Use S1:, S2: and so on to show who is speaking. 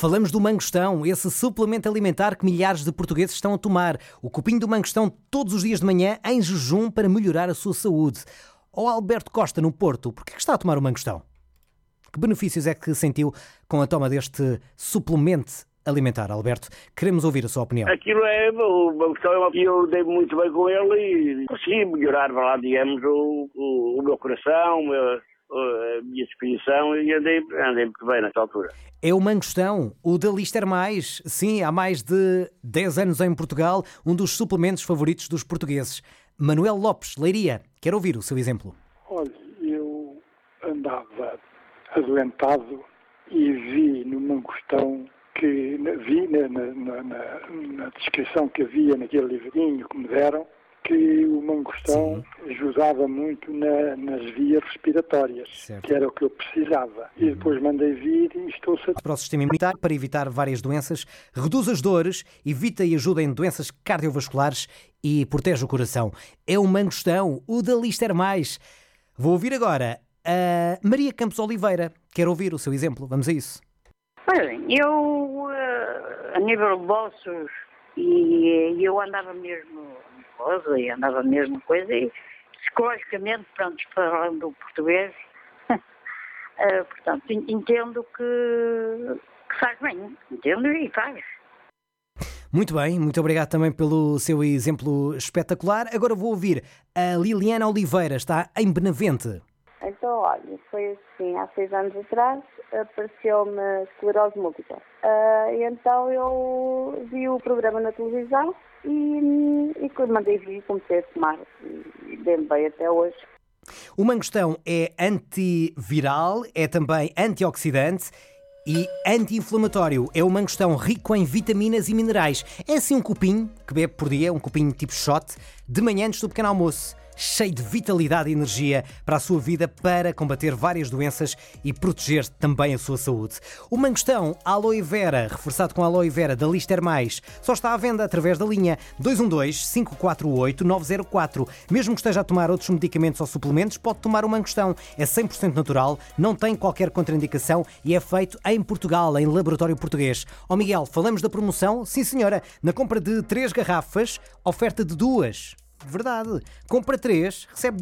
S1: Falamos do mangostão, esse suplemento alimentar que milhares de portugueses estão a tomar. O copinho do mangostão todos os dias de manhã, em jejum, para melhorar a sua saúde. Ou Alberto Costa, no Porto, por que está a tomar o mangostão? Que benefícios é que sentiu com a toma deste suplemento alimentar, Alberto? Queremos ouvir a sua opinião.
S2: Aquilo o mangostão, eu dei muito bem com ele e consegui melhorar, digamos, o meu coração, a minha disposição, e andei muito bem nessa altura.
S1: É o mangostão, o da Lister Mais. Sim, há mais de 10 anos em Portugal, um dos suplementos favoritos dos portugueses. Manuel Lopes, Leiria, quer ouvir o seu exemplo?
S3: Olha, eu andava adoentado e vi no mangostão, que vi na descrição que havia naquele livrinho que me deram, que o mangostão ajudava muito nas vias respiratórias, certo, que era o que eu precisava. E depois mandei vir e estou satisfeito.
S1: Para o sistema imunitário, para evitar várias doenças, reduz as dores, evita e ajuda em doenças cardiovasculares e protege o coração. É o mangostão, o da Lister Mais. Vou ouvir agora a Maria Campos Oliveira. Quer ouvir o seu exemplo? Vamos a isso.
S4: Pois bem, eu, a nível de ossos, e eu andava mesmo e andava mesmo coisa, e psicologicamente, pronto, falando português, portanto, entendo que faz bem, entendo e faz.
S1: Muito bem, muito obrigado também pelo seu exemplo espetacular. Agora vou ouvir a Liliana Oliveira, está em Benavente.
S5: Então, olha, foi assim, há 6 anos atrás, apareceu-me esclerose múltipla. E então eu vi o programa na televisão e quando mandei vir, comecei a tomar e dei-me bem até hoje.
S1: O mangostão é antiviral, é também antioxidante e anti-inflamatório. É o mangostão rico em vitaminas e minerais. É assim um copinho que bebe por dia, um copinho tipo shot, de manhã antes do pequeno almoço, cheio de vitalidade e energia para a sua vida, para combater várias doenças e proteger também a sua saúde. O mangostão Aloe Vera, reforçado com Aloe Vera da Lister Mais, só está à venda através da linha 212-548-904. Mesmo que esteja a tomar outros medicamentos ou suplementos, pode tomar o mangostão. É 100% natural, não tem qualquer contraindicação e é feito em Portugal, em laboratório português. Ó Miguel, falamos da promoção? Sim senhora, na compra de 3 garrafas, oferta de 2. Verdade. Compra 3, recebe 2.